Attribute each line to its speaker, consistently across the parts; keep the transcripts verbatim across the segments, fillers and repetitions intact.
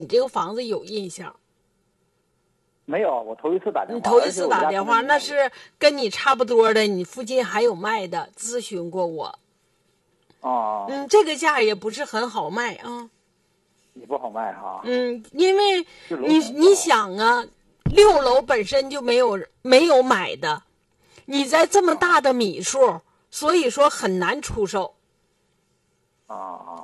Speaker 1: 你这个房子有印象？
Speaker 2: 没有，我头一次打电话。
Speaker 1: 你头一次打电话，那是跟你差不多的，你附近还有卖的，咨询过我。
Speaker 2: 哦。
Speaker 1: 嗯，这个价也不是很好卖啊。
Speaker 2: 也不好卖哈。
Speaker 1: 嗯，因为你你想啊，六楼本身就没有没有买的，你在这么大的米数，所以说很难出售。
Speaker 2: 啊啊。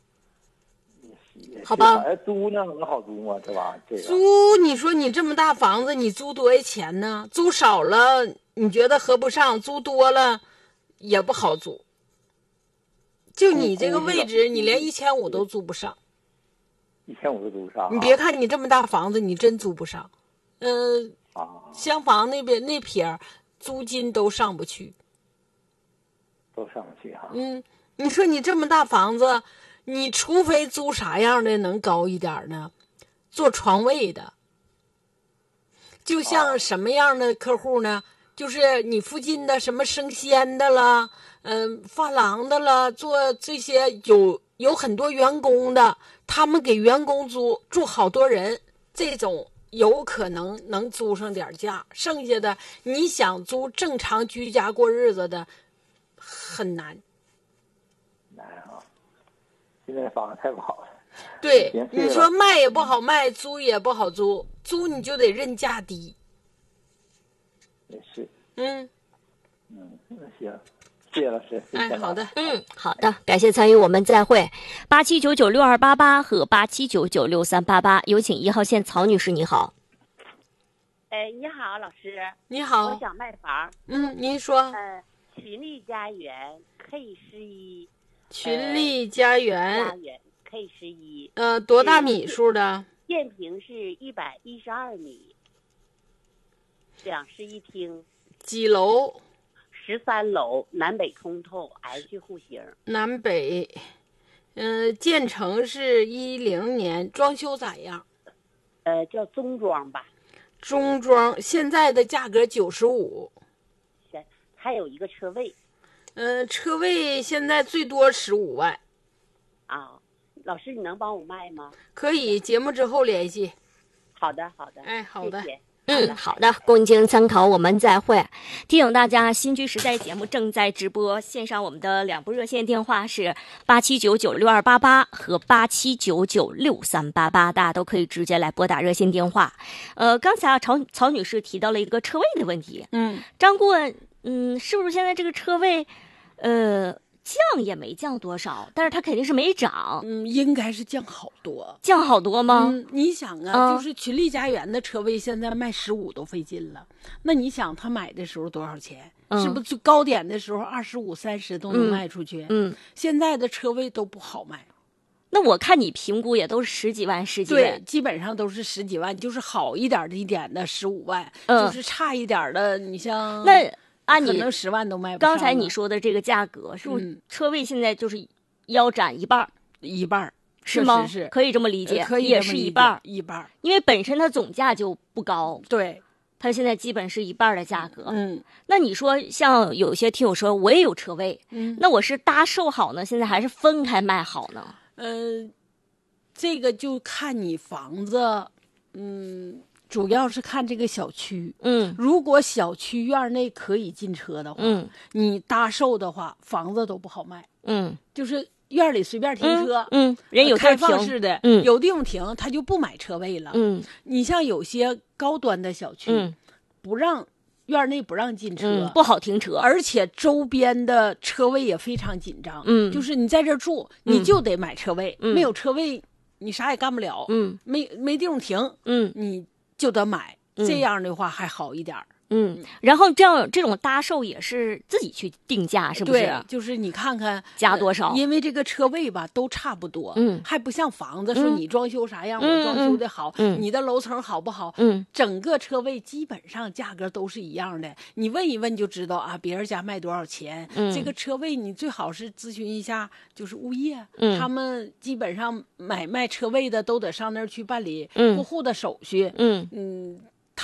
Speaker 1: 好吧，
Speaker 2: 租呢能好租吗？对吧？这个
Speaker 1: 租，你说你这么大房子，你租多少钱呢？租少了你觉得合不上，租多了也不好租。就你这个位置，你连一千五都租不上。
Speaker 2: 一千五都租不上。
Speaker 1: 你别看你这么大房子，你真租不上。呃，
Speaker 2: 啊，
Speaker 1: 厢房那边那撇租金都上不去。
Speaker 2: 都上不去哈。
Speaker 1: 嗯，你说你这么大房子。你除非租啥样的能高一点呢？做床位的，就像什么样的客户呢？就是你附近的什么生鲜的啦，嗯、呃，发廊的啦，做这些有有很多员工的，他们给员工租，住好多人，这种有可能能租上点价。剩下的你想租正常居家过日子的，很难。
Speaker 2: 难啊。现在房子太不好了。
Speaker 1: 对，你说卖也不好卖，租也不好租，租你就得认价低。
Speaker 2: 也是。
Speaker 1: 嗯
Speaker 2: 嗯，那行，谢谢老师。
Speaker 1: 哎，好的，
Speaker 3: 嗯，好的，感谢参与，我们再会。八七九九六二八八和八七九九六三八八，有请一号线曹女士，你好。
Speaker 4: 哎，你好，老师。
Speaker 1: 你好。
Speaker 4: 我想卖房。
Speaker 1: 嗯，您说。
Speaker 4: 呃，群力家园 K 十一。
Speaker 1: 群力家园。
Speaker 4: 家园 K 十一。
Speaker 1: 呃，多大米数的？
Speaker 4: 建平是一百一十二米，两室一厅。
Speaker 1: 几楼？
Speaker 4: 十三楼，南北通透 H 户型。
Speaker 1: 南北，嗯、呃，建成是一零年，装修咋样？
Speaker 4: 呃，叫中装吧。
Speaker 1: 中装，现在的价格九十五。
Speaker 4: 还有一个车位。
Speaker 1: 嗯、呃，车位现在最多十五万。
Speaker 4: 啊，老师，你能帮我卖吗？
Speaker 1: 可以，节目之后联系。
Speaker 4: 好的，好的。
Speaker 1: 哎，好的。
Speaker 4: 谢谢。
Speaker 3: 嗯，好的，供经参考，我们再会。提醒大家，新居时代节目正在直播，线上我们的两部热线电话是八七九九六二八八和八七九九六三八八，大家都可以直接来拨打热线电话。呃，刚才啊，曹曹女士提到了一个车位的问题。
Speaker 1: 嗯，
Speaker 3: 张顾问，嗯，是不是现在这个车位，呃？降也没降多少，但是它肯定是没涨。
Speaker 1: 嗯，应该是降好多。
Speaker 3: 降好多吗？
Speaker 1: 嗯，你想啊，嗯、就是群力家园的车位现在卖十五都费劲了。那你想他买的时候多少钱？嗯、是不是最高点的时候二十五、三十都能卖出去？
Speaker 3: 嗯，
Speaker 1: 现在的车位都不好卖。
Speaker 3: 那我看你评估也都是十几万、十几万，
Speaker 1: 对，基本上都是十几万，就是好一点的一点的十五万，
Speaker 3: 嗯，
Speaker 1: 就是差一点的，你像
Speaker 3: 那。按你
Speaker 1: 可能十万都卖不上。
Speaker 3: 刚才你说的这个价格，是不是车位现在就是腰斩一半？
Speaker 1: 一半
Speaker 3: 是吗？
Speaker 1: 是
Speaker 3: 可以这么理解，
Speaker 1: 可以
Speaker 3: 也是一半
Speaker 1: 一半，
Speaker 3: 因为本身它总价就不高，
Speaker 1: 对，
Speaker 3: 它现在基本是一半的价格。
Speaker 1: 嗯，
Speaker 3: 那你说像有些听友说我也有车位，
Speaker 1: 嗯，
Speaker 3: 那我是搭售好呢，现在还是分开卖好呢？
Speaker 1: 呃，这个就看你房子，嗯。主要是看这个小区，
Speaker 3: 嗯，
Speaker 1: 如果小区院内可以进车的话，
Speaker 3: 嗯，
Speaker 1: 你搭售的话，房子都不好卖，
Speaker 3: 嗯，
Speaker 1: 就是院里随便停车，
Speaker 3: 嗯，嗯人有
Speaker 1: 开放式的，
Speaker 3: 嗯，
Speaker 1: 有地方停，他就不买车位了，
Speaker 3: 嗯，
Speaker 1: 你像有些高端的小区，
Speaker 3: 嗯，
Speaker 1: 不让院内不让进车，
Speaker 3: 嗯，不好停车，
Speaker 1: 而且周边的车位也非常紧张，
Speaker 3: 嗯，
Speaker 1: 就是你在这住，你就得买车位，
Speaker 3: 嗯、
Speaker 1: 没有车位你啥也干不了，
Speaker 3: 嗯，
Speaker 1: 没没地方停，
Speaker 3: 嗯，
Speaker 1: 你。就得买，这样的话还好一点。
Speaker 3: 嗯，然后这样这种搭售也是自己去定价，是不是？
Speaker 1: 对，就是你看看
Speaker 3: 加多少、
Speaker 1: 呃，因为这个车位吧都差不多，
Speaker 3: 嗯，
Speaker 1: 还不像房子、嗯、说你装修啥样，
Speaker 3: 嗯、
Speaker 1: 我装修的好，
Speaker 3: 嗯、
Speaker 1: 你的楼层好不好，
Speaker 3: 嗯，
Speaker 1: 整个车位基本上价格都是一样的。你问一问就知道啊，别人家卖多少钱，
Speaker 3: 嗯，
Speaker 1: 这个车位你最好是咨询一下，就是物业，
Speaker 3: 嗯，
Speaker 1: 他们基本上买卖车位的都得上那儿去办理
Speaker 3: 过
Speaker 1: 户的手续，
Speaker 3: 嗯
Speaker 1: 嗯。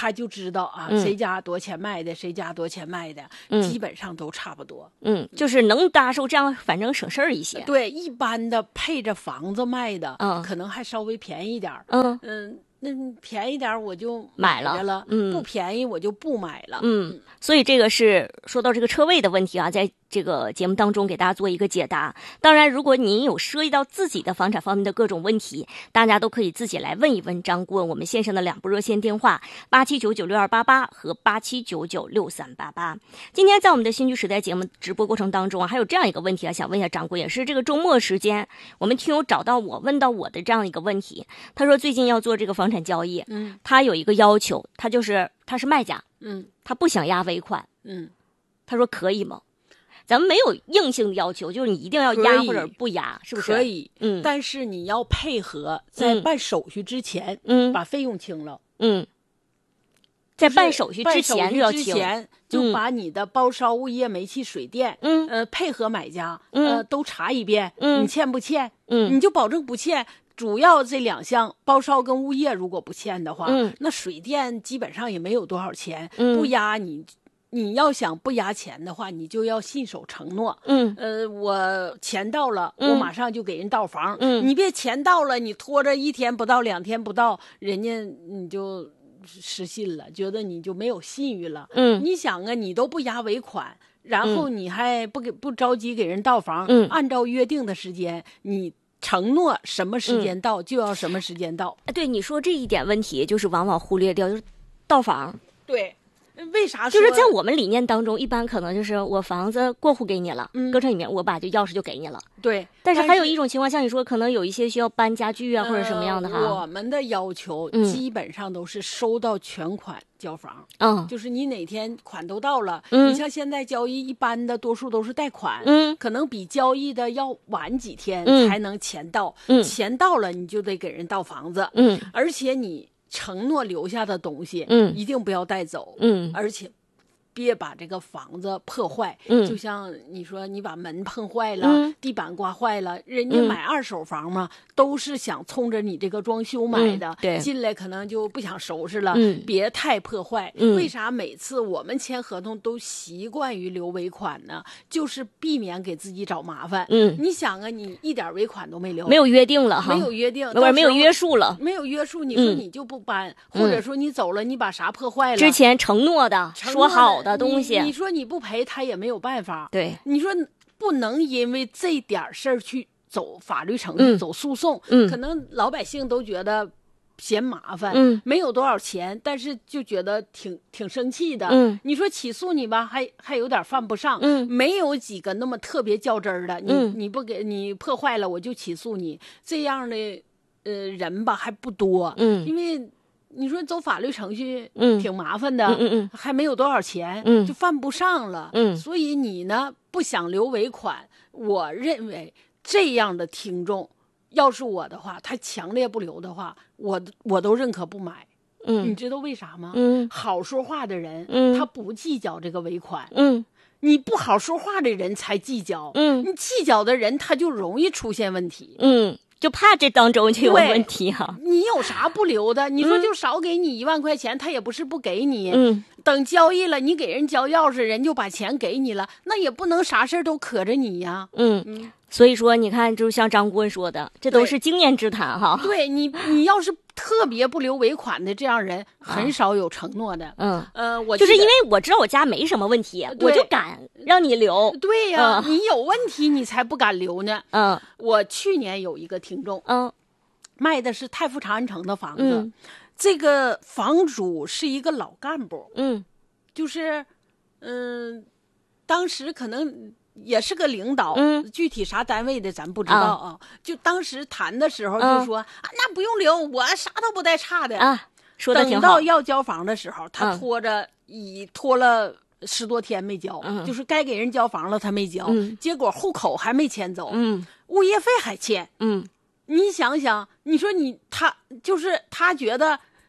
Speaker 1: 他就知道啊，
Speaker 3: 嗯
Speaker 1: 谁家多钱卖的，谁家多钱卖的，
Speaker 3: 嗯
Speaker 1: 基本上都差不多。
Speaker 3: 嗯，就是能搭售，这样反正省事儿一些。
Speaker 1: 对，一般的配着房子卖的，
Speaker 3: 嗯
Speaker 1: 可能还稍微便宜点儿。
Speaker 3: 嗯
Speaker 1: 嗯，那便宜点儿我就
Speaker 3: 买了
Speaker 1: 着了，
Speaker 3: 嗯
Speaker 1: 不便宜我就不买了。
Speaker 3: 嗯，所以这个是说到这个车位的问题啊，在这个节目当中给大家做一个解答。当然，如果您有涉及到自己的房产方面的各种问题，大家都可以自己来问一问张顾问。我们线上的两部热线电话八七九九六二八八和八七九九六三八八。今天在我们的新居时代节目直播过程当中啊，还有这样一个问题啊，想问一下张顾问，也是这个周末时间，我们听友找到我问到我的这样一个问题。他说最近要做这个房产交易，
Speaker 1: 嗯
Speaker 3: 他有一个要求，他就是他是卖家，
Speaker 1: 嗯
Speaker 3: 他不想压尾款。
Speaker 1: 嗯，
Speaker 3: 他说可以吗？咱们没有硬性的要求，就是你一定要
Speaker 1: 可以
Speaker 3: 压或者不压，是不是？
Speaker 1: 可以。
Speaker 3: 嗯
Speaker 1: 但是你要配合在办手续之前，
Speaker 3: 嗯
Speaker 1: 把费用清了。
Speaker 3: 嗯，在办手续之
Speaker 1: 办手续
Speaker 3: 前就要清。
Speaker 1: 之前就把你的包烧、物业、煤气、水电，
Speaker 3: 嗯
Speaker 1: 呃，配合买家，
Speaker 3: 嗯
Speaker 1: 呃，都查一遍，
Speaker 3: 嗯
Speaker 1: 你欠不欠？
Speaker 3: 嗯
Speaker 1: 你就保证不欠。主要这两项，包烧跟物业，如果不欠的话，
Speaker 3: 嗯
Speaker 1: 那水电基本上也没有多少钱，
Speaker 3: 嗯
Speaker 1: 不压你。你要想不压钱的话，你就要信守承诺。
Speaker 3: 嗯
Speaker 1: 呃，我钱到了，
Speaker 3: 嗯
Speaker 1: 我马上就给人到房。
Speaker 3: 嗯
Speaker 1: 你别钱到了，你拖着一天不到、两天不到，人家你就失信了，觉得你就没有信誉了。
Speaker 3: 嗯
Speaker 1: 你想啊，你都不压尾款，然后你还不给不着急给人到房，
Speaker 3: 嗯
Speaker 1: 按照约定的时间，你承诺什么时间到、就要什么时间到。
Speaker 3: 对你说这一点问题，就是往往忽略掉，就是到房。
Speaker 1: 对，为啥说
Speaker 3: 就是在我们理念当中，一般可能就是我房子过户给你了，
Speaker 1: 嗯
Speaker 3: 搁这里面我把这钥匙就给你了。
Speaker 1: 对，
Speaker 3: 但是还有一种情况，像你说，可能有一些需要搬家具啊，或者什么样的哈。
Speaker 1: 呃我们的要求
Speaker 3: 嗯
Speaker 1: 基本上都是收到全款交房。
Speaker 3: 嗯
Speaker 1: 就是你哪天款都到了，
Speaker 3: 嗯
Speaker 1: 你像现在交易一般的多数都是贷款，
Speaker 3: 嗯
Speaker 1: 可能比交易的要晚几天
Speaker 3: 嗯
Speaker 1: 才能钱到，
Speaker 3: 嗯
Speaker 1: 钱到了你就得给人到房子，
Speaker 3: 嗯
Speaker 1: 而且你承诺留下的东西，
Speaker 3: 嗯
Speaker 1: 一定不要带走，
Speaker 3: 嗯
Speaker 1: 而且别把这个房子破坏，
Speaker 3: 嗯
Speaker 1: 就像你说你把门碰坏了，
Speaker 3: 嗯
Speaker 1: 地板刮坏了，人家
Speaker 3: 嗯
Speaker 1: 买二手房嘛，都是想冲着你这个装修买的，
Speaker 3: 嗯对
Speaker 1: 进来可能就不想收拾了，
Speaker 3: 嗯
Speaker 1: 别太破坏。
Speaker 3: 嗯
Speaker 1: 为啥每次我们签合同都习惯于留尾款呢？就是避免给自己找麻烦。
Speaker 3: 嗯
Speaker 1: 你想啊，你一点尾款都没留，
Speaker 3: 没有约定了哈，
Speaker 1: 没有约定，
Speaker 3: 不是没有约
Speaker 1: 束。
Speaker 3: 束了。
Speaker 1: 没有约束，你说
Speaker 3: 嗯
Speaker 1: 你就不搬，或者说你走了，你把啥破坏了？
Speaker 3: 之前承诺的、
Speaker 1: 承诺
Speaker 3: 说好的东西
Speaker 1: 你，你说你不赔，他也没有办法。
Speaker 3: 对，
Speaker 1: 你说不能因为这点事儿去走法律程序、
Speaker 3: 嗯
Speaker 1: 走诉讼，
Speaker 3: 嗯
Speaker 1: 可能老百姓都觉得嫌麻烦，
Speaker 3: 嗯
Speaker 1: 没有多少钱，但是就觉得挺挺生气的。
Speaker 3: 嗯
Speaker 1: 你说起诉你吧，还还有点犯不上，
Speaker 3: 嗯
Speaker 1: 没有几个那么特别较真儿的，你、
Speaker 3: 嗯
Speaker 1: 你不给你破坏了，我就起诉你，这样的呃人吧还不多，
Speaker 3: 嗯
Speaker 1: 因为。你说走法律程序，
Speaker 3: 嗯
Speaker 1: 挺麻烦的，
Speaker 3: 嗯嗯嗯
Speaker 1: 还没有多少钱，
Speaker 3: 嗯
Speaker 1: 就犯不上了，
Speaker 3: 嗯
Speaker 1: 所以你呢不想留尾款，我认为这样的听众，要是我的话，他强烈不留的话，我我都认可不买。你
Speaker 3: 嗯
Speaker 1: 知道为啥吗？
Speaker 3: 嗯
Speaker 1: 好说话的人，
Speaker 3: 嗯
Speaker 1: 他不计较这个尾款，
Speaker 3: 嗯
Speaker 1: 你不好说话的人才计较，
Speaker 3: 嗯
Speaker 1: 你计较的人他就容易出现问题。
Speaker 3: 嗯，就怕这当中就有
Speaker 1: 对
Speaker 3: 问题哈。
Speaker 1: 你有啥不留的？你说就少给你一万块钱，他也不是不给你。
Speaker 3: 嗯
Speaker 1: 等交易了，你给人交钥匙，人就把钱给你了，那也不能啥事儿都可着你呀。
Speaker 3: 嗯，
Speaker 1: 嗯，
Speaker 3: 所以说你看，就像张顾问说的，这都
Speaker 1: 对
Speaker 3: 是经验之谈哈。
Speaker 1: 对你，你要是特别不留尾款的这样人，很少有承诺的。
Speaker 3: 嗯，
Speaker 1: 呃，我
Speaker 3: 就是
Speaker 1: 记得
Speaker 3: 因为我知道我家没什么问题，
Speaker 1: 对
Speaker 3: 我就敢让你留。
Speaker 1: 对呀、
Speaker 3: 嗯
Speaker 1: 你有问题你才不敢留呢。
Speaker 3: 嗯
Speaker 1: 我去年有一个听众
Speaker 3: 嗯
Speaker 1: 卖的是太福长安城的房子，
Speaker 3: 嗯
Speaker 1: 这个房主是一个老干部，
Speaker 3: 嗯
Speaker 1: 就是，嗯、当时可能也是个领导，
Speaker 3: 嗯
Speaker 1: 具体啥单位的咱不知道啊。就当时谈的时候就说、啊，那不用留，我啥都不带差的。
Speaker 3: 啊，说的
Speaker 1: 等
Speaker 3: 挺好
Speaker 1: 到。要交房的时候，他
Speaker 3: 嗯
Speaker 1: 拖着已拖了十多天没交，
Speaker 3: 嗯
Speaker 1: 就是该给人交房了他没交，
Speaker 3: 嗯
Speaker 1: 结果户口还没迁走，
Speaker 3: 嗯
Speaker 1: 物业费还欠。
Speaker 3: 嗯
Speaker 1: 你想想，你说你他就是他觉得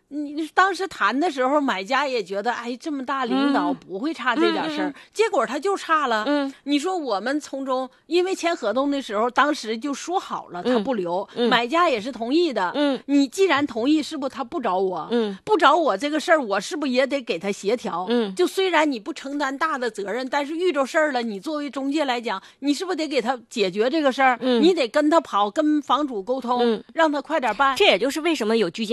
Speaker 1: 你当时谈的时候，买家也觉得，哎，这么大领导不会差这点事儿，
Speaker 3: 嗯嗯嗯
Speaker 1: 结果他就差了。
Speaker 3: 嗯，
Speaker 1: 你说我们从中，因为签合同的时候，当时就说好了，他不留，
Speaker 3: 嗯
Speaker 1: 买家也是同意的。
Speaker 3: 嗯，
Speaker 1: 你既然同意，是不是他不找我？
Speaker 3: 嗯，
Speaker 1: 不找我这个事儿，我是不是也得给他协调？
Speaker 3: 嗯，
Speaker 1: 就虽然你不承担大的责任，但是遇着事儿了，你作为中介来讲，你是不是得给他解决这个事儿？
Speaker 3: 嗯，
Speaker 1: 你得跟他跑，跟房主沟通，
Speaker 3: 嗯，
Speaker 1: 让他快点办。
Speaker 3: 这也就是为什么有居间